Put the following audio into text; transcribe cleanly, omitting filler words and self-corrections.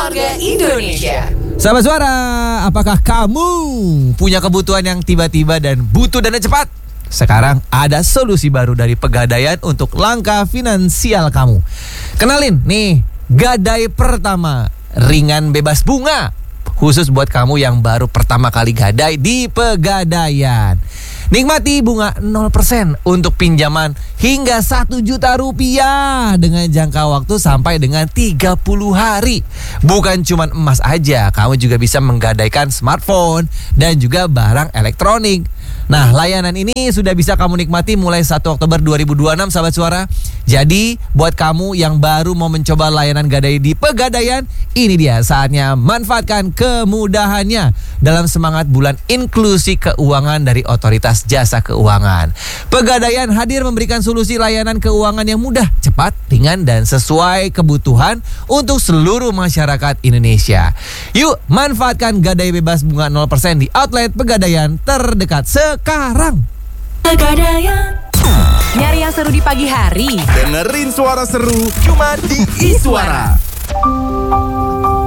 Keluarga Indonesia. Sahabat Suara, apakah kamu punya kebutuhan yang tiba-tiba dan butuh dana cepat? Sekarang ada solusi baru dari Pegadaian untuk langkah finansial kamu. Kenalin nih, Gadai Pertama, ringan bebas bunga. Khusus buat kamu yang baru pertama kali gadai di Pegadaian. Nikmati bunga 0% untuk pinjaman hingga 1 juta rupiah dengan jangka waktu sampai dengan 30 hari. Bukan cuma emas aja, kamu juga bisa menggadaikan smartphone dan juga barang elektronik. Nah, layanan ini sudah bisa kamu nikmati mulai 1 Oktober 2026, sahabat Suara. Jadi, buat kamu yang baru mau mencoba layanan gadai di Pegadaian, ini dia saatnya manfaatkan kemudahannya dalam semangat bulan inklusi keuangan dari Otoritas Jasa Keuangan. Pegadaian hadir memberikan solusi layanan keuangan yang mudah, cepat, ringan, dan sesuai kebutuhan untuk seluruh masyarakat Indonesia. Yuk, manfaatkan gadai bebas bunga 0% di outlet Pegadaian terdekat sekarang. Pegadaian. Nyari yang seru di pagi hari? Dengerin suara seru cuma di Iswara.